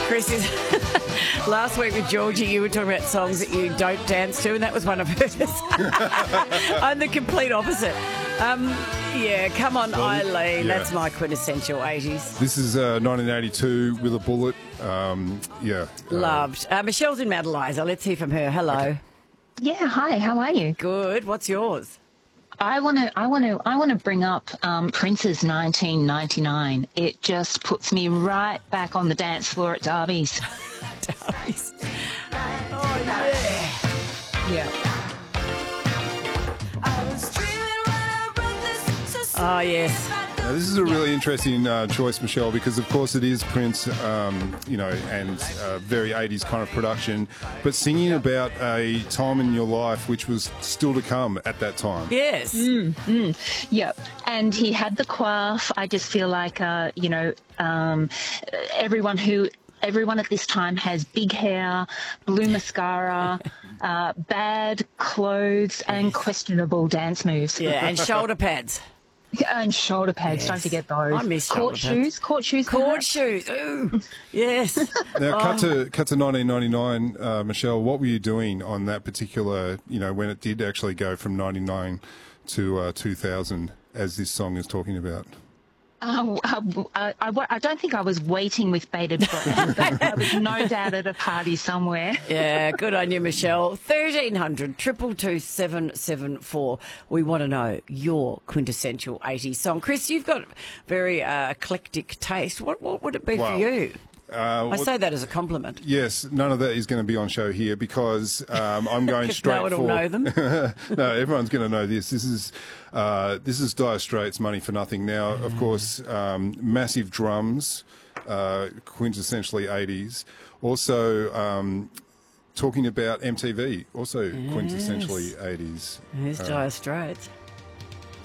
Chris, last week with Georgie, you were talking about songs that you don't dance to, and that was one of hers. I'm the complete opposite. Yeah, come on, Eileen. yeah. That's my quintessential 80s. This is 1982 with a bullet. Loved. Michelle's in Mount Eliza. Let's hear from her. Hello. Okay. Yeah, hi. How are you? Good. What's yours? I want to bring up Prince's 1999. It just puts me right back on the dance floor at Darby's. Darby's. Oh yeah. Yeah. Oh yes. Now, this is a really interesting choice, Michelle, because of course it is Prince, and very 80s kind of production, but singing about a time in your life which was still to come at that time. Yes. Yeah. And he had the coif. I just feel like, everyone at this time has big hair, blue mascara, bad clothes, and questionable dance moves. Yeah, and shoulder pads. And shoulder pads, Yes. don't forget those. I miss court shoulder pads. shoes. Court shoes. Court perhaps? shoes. Ooh. Yes. Now, cut to 1999, Michelle. What were you doing on that particular, when it did actually go from 99 to 2000, as this song is talking about? I don't think I was waiting with bated breath. But I was no doubt at a party somewhere. Yeah, good on you, Michelle. 1300 222 774. We want to know your quintessential 80s song. Chris, you've got very eclectic taste. What would it be for you? I say that as a compliment. Yes, none of that is going to be on show here because I'm going straight no one for. will know them. No, everyone's going to know this. This is Dire Straits' "Money for Nothing." Now, of course, massive drums, quintessentially 80s. Also, talking about MTV, also quintessentially 80s. Here's Dire Straits.